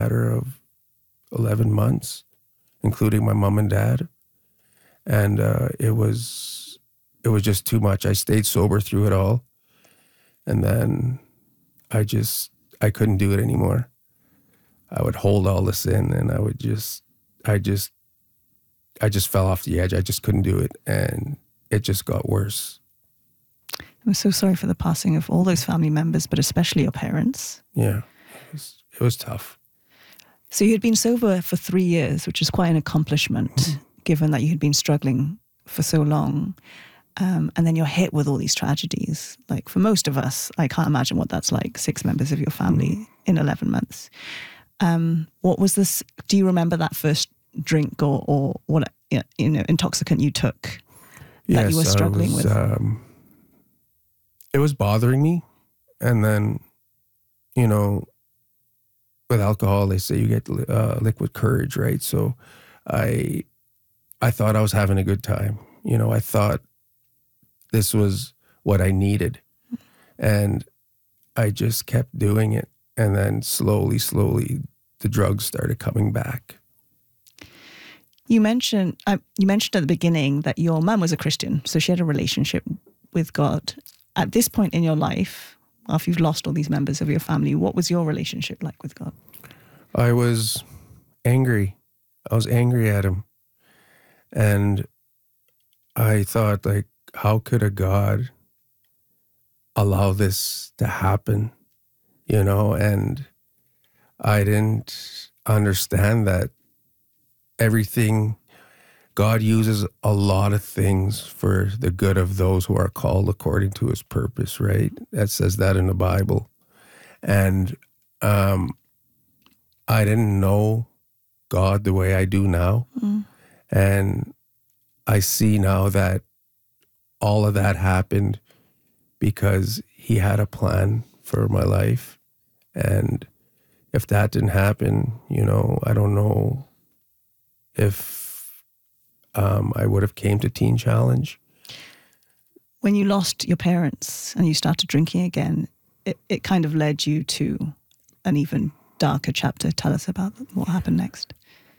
matter of 11 months, including my mom and dad. And it was just too much. I stayed sober through it all. And then I couldn't do it anymore. I would hold all this in, and I just fell off the edge. I just couldn't do it. And it just got worse. I'm so sorry for the passing of all those family members, but especially your parents. Yeah, it was tough. So you had been sober for 3 years, which is quite an accomplishment, given that you had been struggling for so long. And then you're hit with all these tragedies. Like for most of us, I can't imagine what that's like, 6 members of your family in 11 months. What was this? Do you remember that first drink or what, intoxicant you took that you were struggling with? It was bothering me. And then, with alcohol, they say you get liquid courage, right? So I thought I was having a good time. I thought this was what I needed. And I just kept doing it. And then slowly, the drugs started coming back. You mentioned at the beginning that your mum was a Christian, so she had a relationship with God. At this point in your life, after you've lost all these members of your family, what was your relationship like with God? I was angry. I was angry at him. And I thought, like, how could a God allow this to happen? And I didn't understand that God uses a lot of things for the good of those who are called according to his purpose, right? That says that in the Bible. And I didn't know God the way I do now. And I see now that all of that happened because he had a plan for my life. And if that didn't happen, I don't know if I would have came to Teen Challenge. When you lost your parents and you started drinking again, it kind of led you to an even darker chapter. Tell us about what happened next.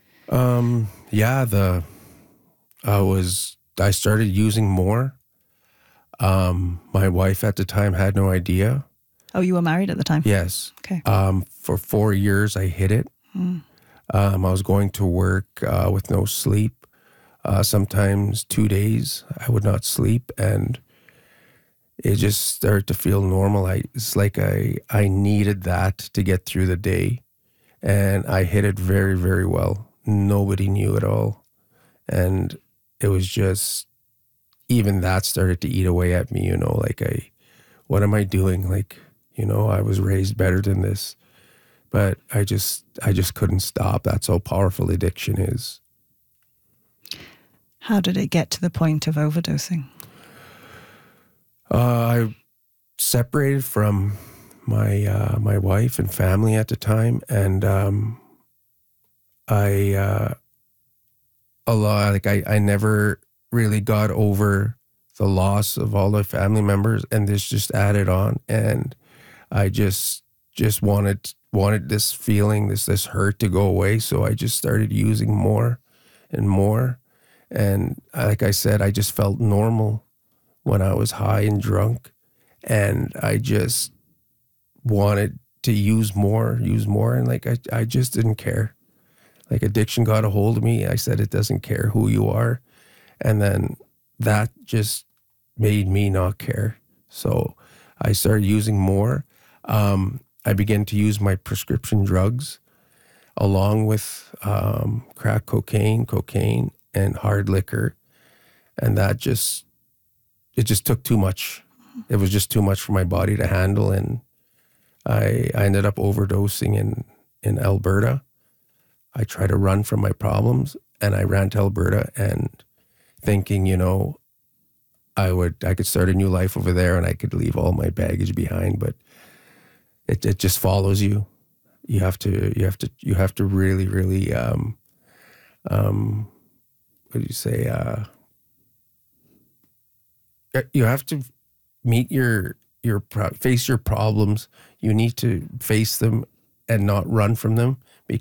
I started using more. My wife at the time had no idea. Oh, you were married at the time? Yes. Okay. For 4 years, I hid it. I was going to work with no sleep. Sometimes 2 days I would not sleep, and it just started to feel normal. It's like I needed that to get through the day, and I hid it very, very well. Nobody knew at all, and it was just, even that started to eat away at me. What am I doing? I was raised better than this. But I just couldn't stop. That's how powerful addiction is. How did it get to the point of overdosing? I separated from my wife and family at the time, and I never really got over the loss of all the family members, and this just added on, and I just wanted this feeling, this hurt to go away. So I just started using more and more. And like I said, I just felt normal when I was high and drunk. And I just wanted to use more. And I just didn't care. Addiction got a hold of me. I said, it doesn't care who you are. And then that just made me not care. So I started using more. I began to use my prescription drugs along with crack cocaine, and hard liquor. And it just took too much. It was just too much for my body to handle. And I ended up overdosing in Alberta. I tried to run from my problems, and I ran to Alberta and thinking, I could start a new life over there and I could leave all my baggage behind, but it just follows you. You have to really, really, what do you say? You have to face your problems. You need to face them and not run from them.